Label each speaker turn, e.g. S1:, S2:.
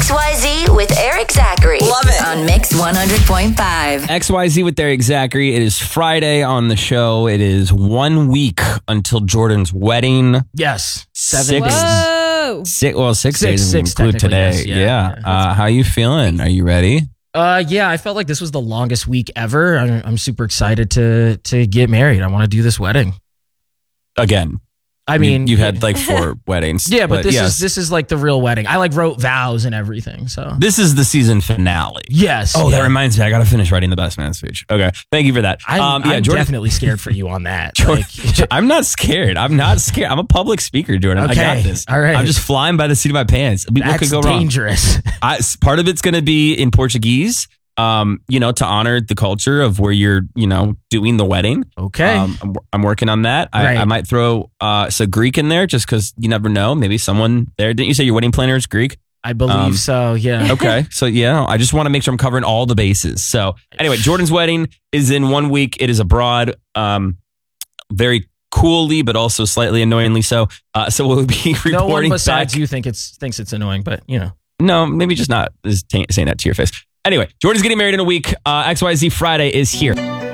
S1: XYZ with Eric Zachary.
S2: Love it.
S1: On Mix 100.5.
S3: XYZ with Eric Zachary. It is Friday on the show. It is 1 week until Jordan's wedding.
S4: Yes.
S3: 7
S4: days.
S5: Whoa.
S3: 6 days
S4: Six,
S3: include today.
S4: technically, yes. Yeah.
S3: How you feeling? Are you ready?
S4: Yeah, I felt like this was the longest week ever. I'm super excited to get married. I want to do this wedding.
S3: Again.
S4: I mean,
S3: you had like 4 weddings.
S4: Yeah, but
S3: yes.
S4: this is like the real wedding. I like wrote vows and everything. So
S3: This is the season finale.
S4: yes.
S3: Oh,
S4: yeah.
S3: that reminds me. I got to finish writing the best man speech. Okay. Thank you for that.
S4: I'm
S3: Jordan,
S4: definitely scared for you on that.
S3: Jordan,
S4: Like,
S3: I'm not scared. I'm not scared. I'm a public speaker, Jordan.
S4: Okay.
S3: I got this.
S4: All right.
S3: I'm just flying by the seat of my pants. What
S4: that's
S3: could go wrong?
S4: dangerous.
S3: Part of it's going to be in Portuguese, to honor the culture of where you're, doing the wedding.
S4: Okay.
S3: I'm working on that.
S4: Right.
S3: I might throw some Greek in there just because you never know. Maybe someone there. Didn't you say your wedding planner is Greek?
S4: I believe so. Yeah.
S3: Okay. So, I just want to make sure I'm covering all the bases. So, anyway, Jordan's wedding is in 1 week. It is abroad, very coolly, but also slightly annoyingly so. So, we'll be reporting
S4: No one besides
S3: back.
S4: you thinks it's annoying, but
S3: No, maybe just not saying that to your face. Anyway, Jordan's getting married in a week. XYZ Friday is here.